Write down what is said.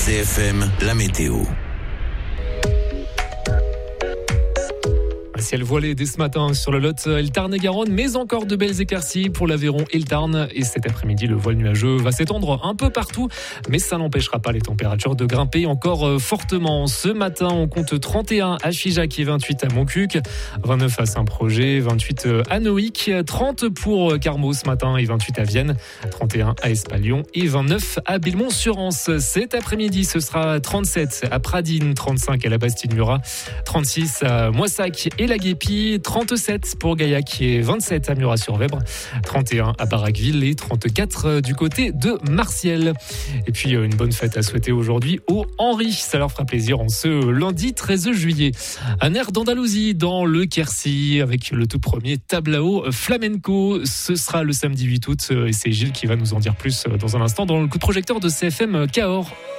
CFM, la météo. Ciel voilé dès ce matin sur le Lot et le Tarn-et-Garonne, mais encore de belles éclaircies pour l'Aveyron et le Tarn. Et cet après-midi, le voile nuageux va s'étendre un peu partout, mais ça n'empêchera pas les températures de grimper encore fortement. Ce matin, on compte 31 à Figeac et 28 à Montcuq, 29 à Saint-Projet, 28 à Noïc, 30 pour Carmaux ce matin et 28 à Vienne, 31 à Espalion et 29 à Belmont-sur-Anse. Cet après-midi, ce sera 37 à Pradines, 35 à la Bastide-Murat, 36 à Moissac et la Guépie, 37 pour Gaillac et 27 à Murat-sur-Vèbre, 31 à Barraqueville et 34 du côté de Martiel. Et puis une bonne fête à souhaiter aujourd'hui aux Henri. Ça leur fera plaisir en ce lundi 13 juillet. Un air d'Andalousie dans le Quercy avec le tout premier tablao flamenco. Ce sera le samedi 8 août et c'est Gilles qui va nous en dire plus dans un instant dans le coup de projecteur de CFM Cahors.